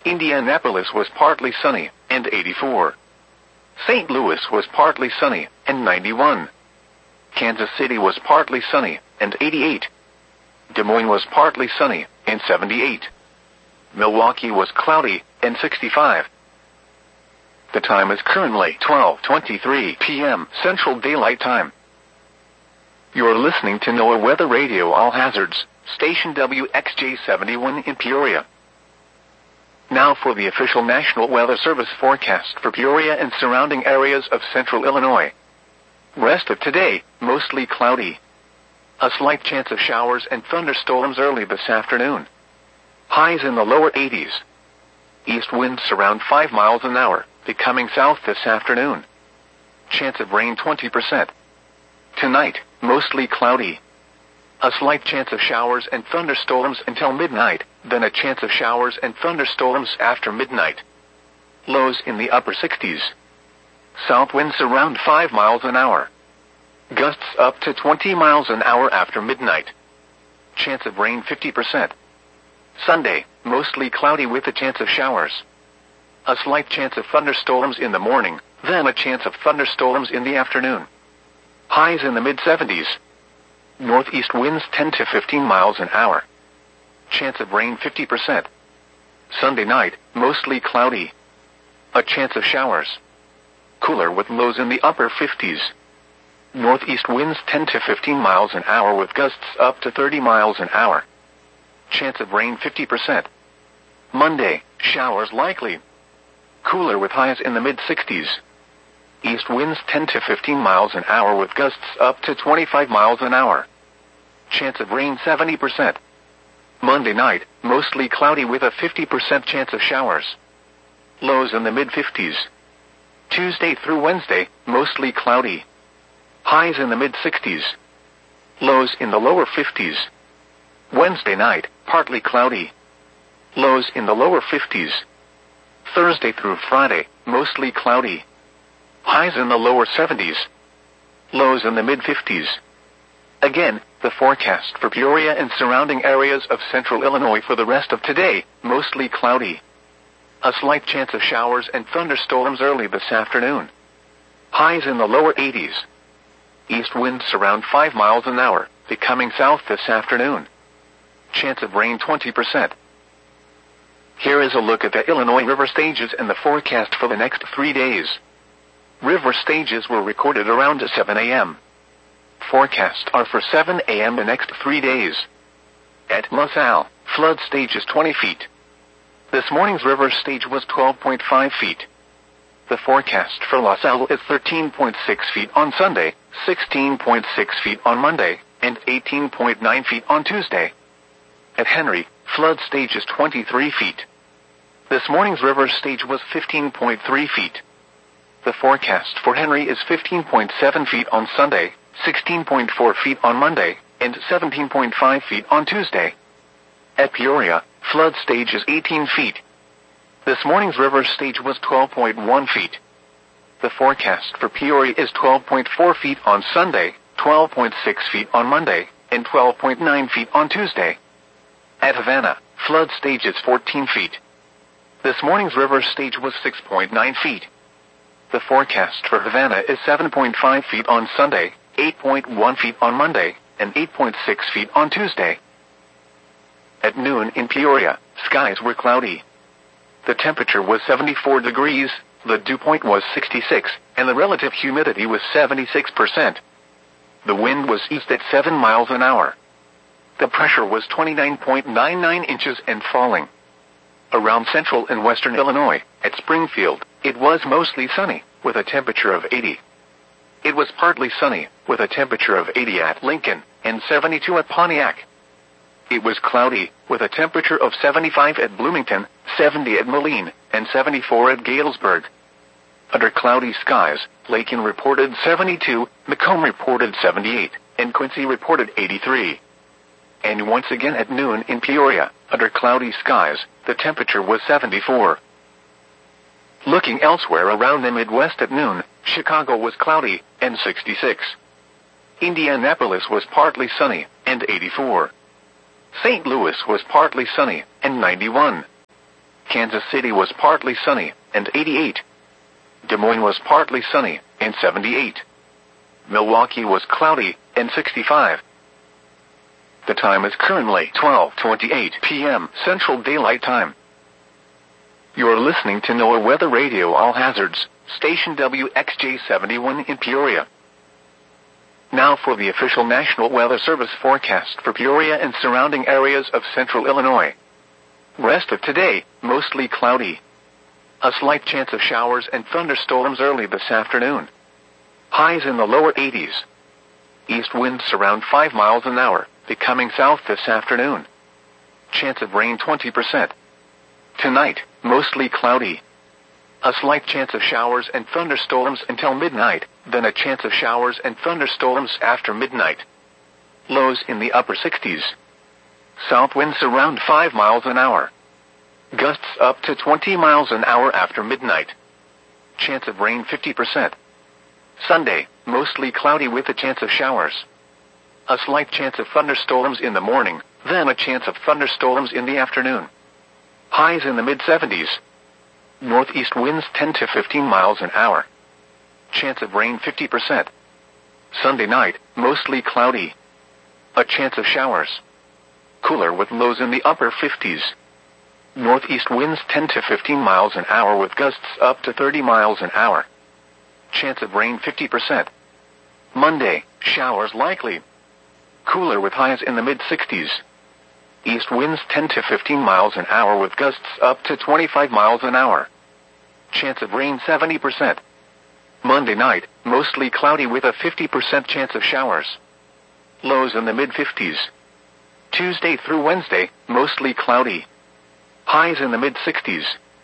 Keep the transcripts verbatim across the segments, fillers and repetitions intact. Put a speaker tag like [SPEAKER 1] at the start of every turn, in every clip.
[SPEAKER 1] Indianapolis was partly sunny, and eighty-four. Saint Louis was partly sunny, and ninety-one. Kansas City was partly sunny, and eighty-eight. Des Moines was partly sunny, and seventy-eight. Milwaukee was cloudy, and sixty-five. The time is currently twelve twenty-three p m Central Daylight Time. You're listening to NOAA Weather Radio All Hazards, station W X J seventy-one in Peoria. Now for the official National Weather Service forecast for Peoria and surrounding areas of central Illinois. Rest of today, mostly cloudy. A slight chance of showers and thunderstorms early this afternoon. Highs in the lower eighties. East winds around five miles an hour, becoming south this afternoon. Chance of rain twenty percent. Tonight, mostly cloudy. A slight chance of showers and thunderstorms until midnight, then a chance of showers and thunderstorms after midnight. Lows in the upper sixties. South winds around five miles an hour. Gusts up to twenty miles an hour after midnight. Chance of rain fifty percent. Sunday, mostly cloudy with a chance of showers. A slight chance of thunderstorms in the morning, then a chance of thunderstorms in the afternoon. Highs in the mid-seventies. Northeast winds ten to fifteen miles an hour. Chance of rain fifty percent. Sunday night, mostly cloudy. A chance of showers. Cooler with lows in the upper fifties. Northeast winds ten to fifteen miles an hour with gusts up to thirty miles an hour. Chance of rain fifty percent. Monday, showers likely. Cooler with highs in the mid-sixties. East winds ten to fifteen miles an hour with gusts up to twenty-five miles an hour. Chance of rain seventy percent. Monday night, mostly cloudy with a fifty percent chance of showers. Lows in the mid-fifties. Tuesday through Wednesday, mostly cloudy. Highs in the mid-sixties. Lows in the lower fifties. Wednesday night, partly cloudy. Lows in the lower fifties. Thursday through Friday, mostly cloudy. Highs in the lower seventies. Lows in the mid-fifties. Again, the forecast for Peoria and surrounding areas of central Illinois for the rest of today, mostly cloudy. A slight chance of showers and thunderstorms early this afternoon. Highs in the lower eighties. East winds around five miles an hour, becoming south this afternoon. Chance of rain twenty percent. Here is a look at the Illinois river stages and the forecast for the next three days. River stages were recorded around seven a m Forecasts are for seven a m the next three days. At LaSalle, flood stage is twenty feet. This morning's river stage was twelve point five feet. The forecast for LaSalle is thirteen point six feet on Sunday, sixteen point six feet on Monday, and eighteen point nine feet on Tuesday. At Henry, flood stage is twenty-three feet. This morning's river stage was fifteen point three feet. The forecast for Henry is fifteen point seven feet on Sunday, sixteen point four feet on Monday, and seventeen point five feet on Tuesday. At Peoria, flood stage is eighteen feet. This morning's river stage was twelve point one feet. The forecast for Peoria is twelve point four feet on Sunday, twelve point six feet on Monday, and twelve point nine feet on Tuesday. At Havana, flood stage is fourteen feet. This morning's river stage was six point nine feet. The forecast for Havana is seven point five feet on Sunday, eight point one feet on Monday, and eight point six feet on Tuesday. At noon in Peoria, skies were cloudy. The temperature was seventy-four degrees, the dew point was sixty-six, and the relative humidity was seventy-six percent. The wind was east at seven miles an hour. The pressure was twenty-nine point nine nine inches and falling. Around central and western Illinois, at Springfield, it was mostly sunny, with a temperature of eighty. It was partly sunny, with a temperature of eighty at Lincoln, and seventy-two at Pontiac. It was cloudy, with a temperature of seventy-five at Bloomington, seventy at Moline, and seventy-four at Galesburg. Under cloudy skies, Lakin reported seventy-two, Macomb reported seventy-eight, and Quincy reported eighty-three. And once again at noon in Peoria, under cloudy skies, the temperature was seventy-four. Looking elsewhere around the Midwest at noon, Chicago was cloudy, and sixty-six. Indianapolis was partly sunny, and eighty-four. Saint Louis was partly sunny, and ninety-one. Kansas City was partly sunny, and eighty-eight. Des Moines was partly sunny, and seventy-eight. Milwaukee was cloudy, and sixty-five. The time is currently twelve twenty-eight p m Central Daylight Time. You are listening to NOAA Weather Radio All Hazards, station W X J seventy-one in Peoria. Now for the official National Weather Service forecast for Peoria and surrounding areas of central Illinois. Rest of today, mostly cloudy. A slight chance of showers and thunderstorms early this afternoon. Highs in the lower eighties. East winds around five miles an hour, becoming south this afternoon. Chance of rain twenty percent. Tonight, mostly cloudy. A slight chance of showers and thunderstorms until midnight, then a chance of showers and thunderstorms after midnight. Lows in the upper sixties. South winds around five miles an hour. Gusts up to twenty miles an hour after midnight. Chance of rain fifty percent. Sunday, mostly cloudy with a chance of showers. A slight chance of thunderstorms in the morning, then a chance of thunderstorms in the afternoon. Highs in the mid-seventies. Northeast winds ten to fifteen miles an hour. Chance of rain fifty percent. Sunday night, mostly cloudy. A chance of showers. Cooler with lows in the upper fifties. Northeast winds ten to fifteen miles an hour with gusts up to thirty miles an hour. Chance of rain fifty percent. Monday, showers likely. Cooler with highs in the mid-sixties. East winds ten to fifteen miles an hour with gusts up to twenty-five miles an hour. Chance of rain seventy percent. Monday night, mostly cloudy with a fifty percent chance of showers. Lows in the mid-fifties. Tuesday through Wednesday, mostly cloudy. Highs in the mid-sixties.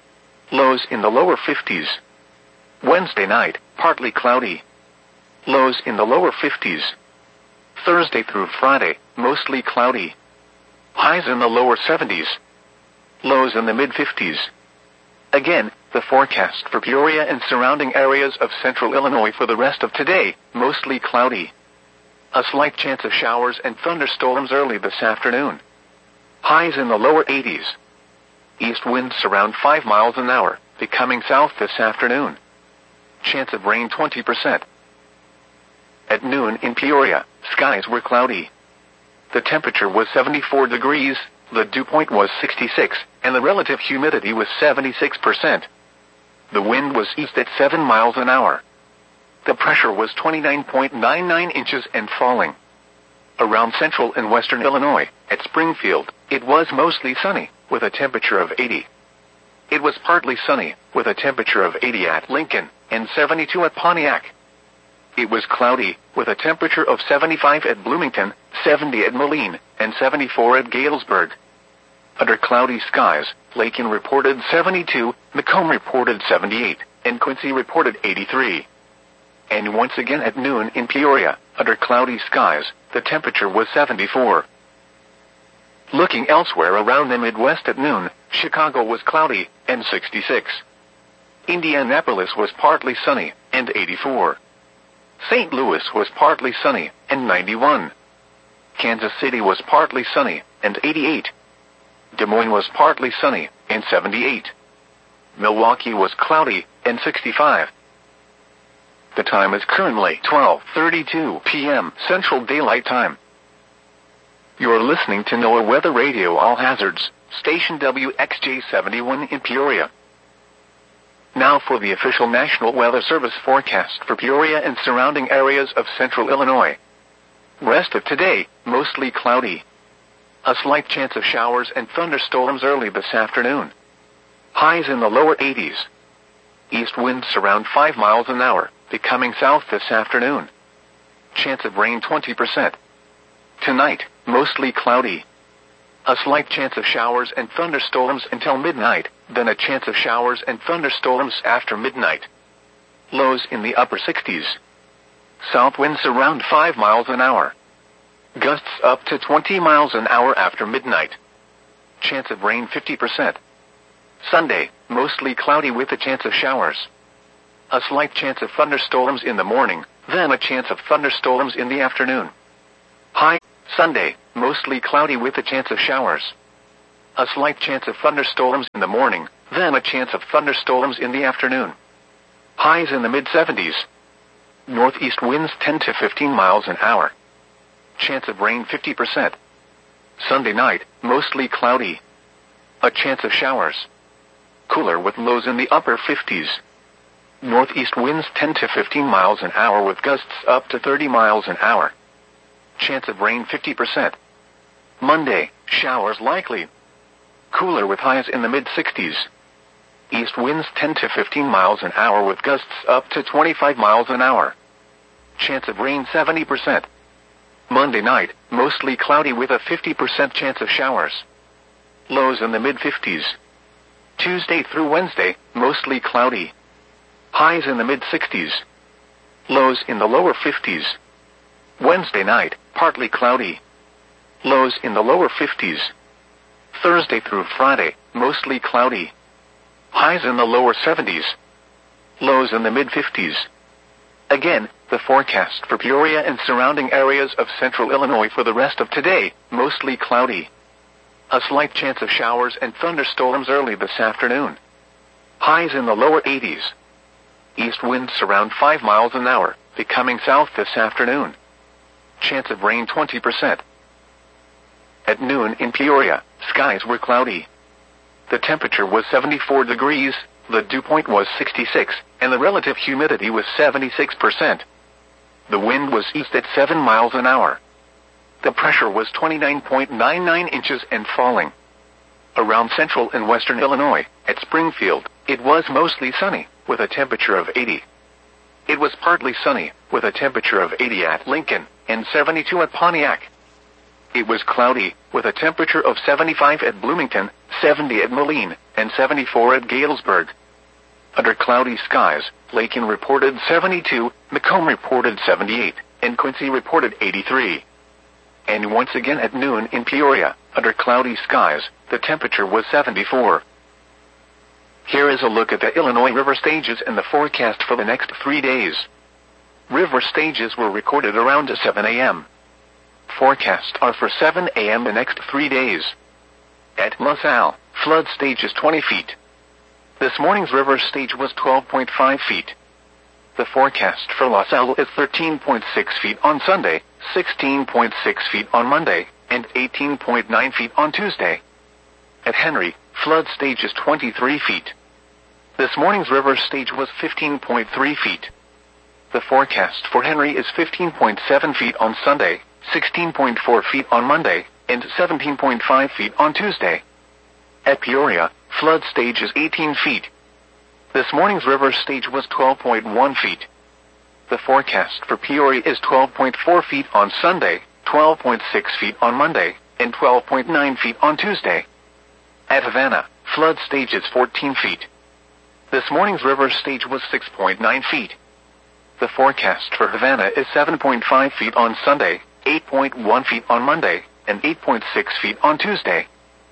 [SPEAKER 1] Lows in the lower fifties. Wednesday night, partly cloudy. Lows in the lower fifties. Thursday through Friday, mostly cloudy. Highs in the lower seventies. Lows in the mid-fifties. Again, the forecast for Peoria and surrounding areas of central Illinois for the rest of today, mostly cloudy. A slight chance of showers and thunderstorms early this afternoon. Highs in the lower eighties. East winds around five miles an hour, becoming south this afternoon. Chance of rain twenty percent. At noon in Peoria, skies were cloudy. The temperature was seventy-four degrees, the dew point was sixty-six, and the relative humidity was seventy-six percent. The wind was east at seven miles an hour. The pressure was twenty-nine point nine nine inches and falling. Around central and western Illinois, at Springfield, it was mostly sunny, with a temperature of eighty. It was partly sunny, with a temperature of eighty at Lincoln, and seventy-two at Pontiac. It was cloudy, with a temperature of seventy-five at Bloomington, seventy at Moline, and seventy-four at Galesburg. Under cloudy skies, Lakin reported seventy-two, Macomb reported seventy-eight, and Quincy reported eighty-three. And once again at noon in Peoria, under cloudy skies, the temperature was seventy-four. Looking elsewhere around the Midwest at noon, Chicago was cloudy, and sixty-six. Indianapolis was partly sunny, and eighty-four. Saint Louis was partly sunny, and ninety-one. Kansas City was partly sunny, and eighty-eight. Des Moines was partly sunny, and seventy-eight. Milwaukee was cloudy, and sixty-five. The time is currently twelve thirty-two p m Central Daylight Time. You are listening to NOAA Weather Radio All Hazards, station W X J seventy-one in Peoria. Now for the official National Weather Service forecast for Peoria and surrounding areas of central Illinois. Rest of today, mostly cloudy. A slight chance of showers and thunderstorms early this afternoon. Highs in the lower eighties. East winds around five miles an hour, becoming south this afternoon. Chance of rain twenty percent. Tonight, mostly cloudy. A slight chance of showers and thunderstorms until midnight, then a chance of showers and thunderstorms after midnight. Lows in the upper sixties. South winds around five miles an hour. Gusts up to twenty miles an hour after midnight. Chance of rain fifty percent. Sunday, mostly cloudy with a chance of showers. A slight chance of thunderstorms in the morning, then a chance of thunderstorms in the afternoon. High, Sunday, mostly cloudy with a chance of showers. A slight chance of thunderstorms in the morning, then a chance of thunderstorms in the afternoon. Highs in the mid seventies. Northeast winds ten to fifteen miles an hour. Chance of rain fifty percent. Sunday night, mostly cloudy. A chance of showers. Cooler with lows in the upper fifties. Northeast winds ten to fifteen miles an hour with gusts up to thirty miles an hour. Chance of rain fifty percent. Monday, showers likely. Cooler with highs in the mid sixties. East winds ten to fifteen miles an hour with gusts up to twenty-five miles an hour. Chance of rain seventy percent. Monday night, mostly cloudy with a fifty percent chance of showers. Lows in the mid fifties. Tuesday through Wednesday, mostly cloudy. Highs in the mid sixties. Lows in the lower fifties. Wednesday night, partly cloudy. Lows in the lower fifties. Thursday through Friday, mostly cloudy. Highs in the lower seventies. Lows in the mid fifties. Again, the forecast for Peoria and surrounding areas of central Illinois for the rest of today, mostly cloudy. A slight chance of showers and thunderstorms early this afternoon. Highs in the lower eighties. East winds around five miles an hour, becoming south this afternoon. Chance of rain twenty percent. At noon in Peoria, skies were cloudy. The temperature was seventy-four degrees, the dew point was sixty-six, and the relative humidity was seventy-six percent. The wind was east at seven miles an hour. The pressure was twenty-nine point nine nine inches and falling. Around central and western Illinois, at Springfield, it was mostly sunny, with a temperature of eighty. It was partly sunny, with a temperature of eighty at Lincoln, and seventy-two at Pontiac. It was cloudy, with a temperature of seventy-five at Bloomington, seventy at Moline, and seventy-four at Galesburg. Under cloudy skies, Lakin reported seventy-two, Macomb reported seventy-eight, and Quincy reported eighty-three. And once again at noon in Peoria, under cloudy skies, the temperature was seventy-four. Here is a look at the Illinois river stages and the forecast for the next three days. River stages were recorded around seven a m Forecasts are for seven a m the next three days. At LaSalle, flood stage is twenty feet. This morning's river stage was twelve point five feet. The forecast for LaSalle is thirteen point six feet on Sunday, sixteen point six feet on Monday, and eighteen point nine feet on Tuesday. At Henry, flood stage is twenty-three feet. This morning's river stage was fifteen point three feet. The forecast for Henry is fifteen point seven feet on Sunday, sixteen point four feet on Monday, and seventeen point five feet on Tuesday. At Peoria, flood stage is eighteen feet. This morning's river stage was twelve point one feet. The forecast for Peoria is twelve point four feet on Sunday, twelve point six feet on Monday, and twelve point nine feet on Tuesday. At Havana, flood stage is fourteen feet. This morning's river stage was six point nine feet. The forecast for Havana is seven point five feet on Sunday, eight point one feet on Monday, and eight point six feet on Tuesday.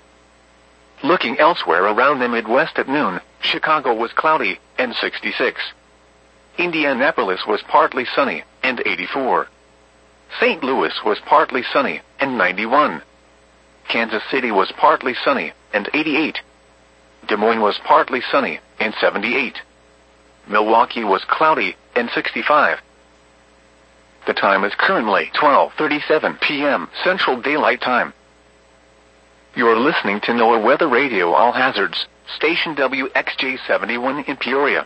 [SPEAKER 1] Looking elsewhere around the Midwest at noon, Chicago was cloudy, and sixty-six. Indianapolis was partly sunny, and eighty-four. Saint Louis was partly sunny, and ninety-one. Kansas City was partly sunny, and eighty-eight. Des Moines was partly sunny, and seventy-eight. Milwaukee was cloudy, and sixty-five. The time is currently twelve thirty-seven p m Central Daylight Time. You're listening to NOAA Weather Radio All Hazards, station W X J seventy-one in Peoria.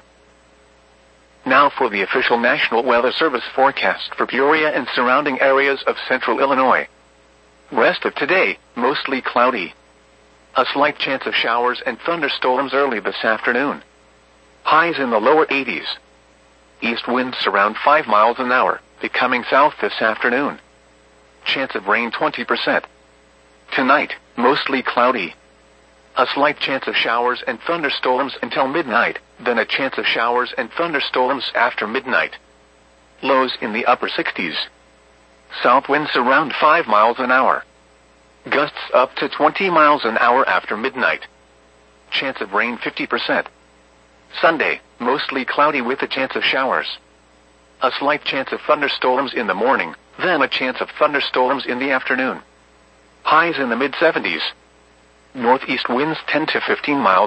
[SPEAKER 1] Now for the official National Weather Service forecast for Peoria and surrounding areas of central Illinois. Rest of today, mostly cloudy. A slight chance of showers and thunderstorms early this afternoon. Highs in the lower eighties. East winds around five miles an hour, becoming south this afternoon. Chance of rain twenty percent. Tonight, mostly cloudy. A slight chance of showers and thunderstorms until midnight, then a chance of showers and thunderstorms after midnight. Lows in the upper sixties. South winds around five miles an hour. Gusts up to twenty miles an hour after midnight. Chance of rain fifty percent. Sunday, mostly cloudy with a chance of showers. A slight chance of thunderstorms in the morning, then a chance of thunderstorms in the afternoon. Highs in the mid seventies. Northeast winds ten to fifteen miles